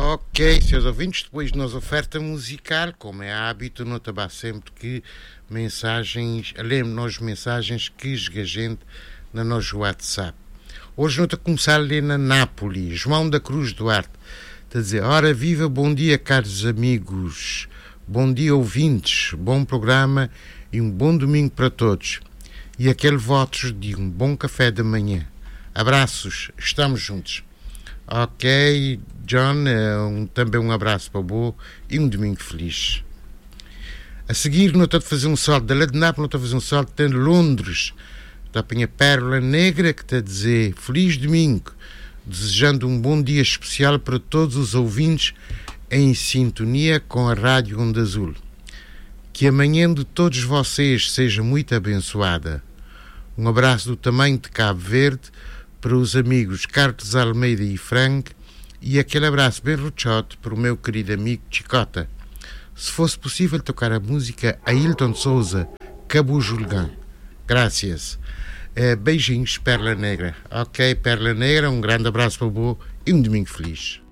Ok, seus ouvintes, depois de nossa oferta musical, como é hábito, nota sempre que mensagens, lembro-nos mensagens que chega a gente no nosso WhatsApp. Hoje nós a começar a ler na Nápoles, João da Cruz Duarte, está a dizer, ora viva, bom dia caros amigos, bom dia ouvintes, bom programa e um bom domingo para todos. E aquele votos de um bom café da manhã. Abraços, estamos juntos. Ok, John, também um abraço para o Bo e um domingo feliz. A seguir, não estou a fazer um salto da de Nápoles, não estou a fazer um salto de Londres. Estou a apanhar Pérola Negra, que está a dizer feliz domingo, desejando um bom dia especial para todos os ouvintes em sintonia com a Rádio Onda Azul. Que amanhã de todos vocês seja muito abençoada. Um abraço do tamanho de Cabo Verde para os amigos Carlos Almeida e Frank e aquele abraço bem rochote para o meu querido amigo Chicota. Se fosse possível tocar a música Ailton Souza, Cabo Julgão. Graças. Beijinhos, Perla Negra. Ok, Perla Negra, um grande abraço para o Bo e um domingo feliz.